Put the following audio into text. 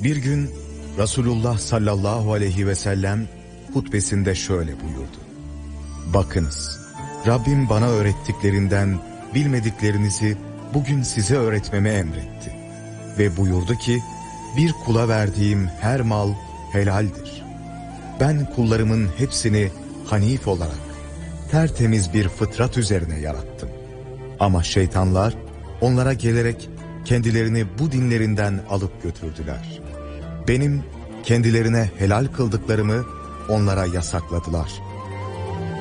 Bir gün Resulullah sallallahu aleyhi ve sellem hutbesinde şöyle buyurdu. Bakınız, Rabbim bana öğrettiklerinden bilmediklerinizi bugün size öğretmeme emretti. Ve buyurdu ki, bir kula verdiğim her mal helaldir. Ben kullarımın hepsini hanif olarak, tertemiz bir fıtrat üzerine yarattım. Ama şeytanlar onlara gelerek kendilerini bu dinlerinden alıp götürdüler. Benim kendilerine helal kıldıklarımı onlara yasakladılar.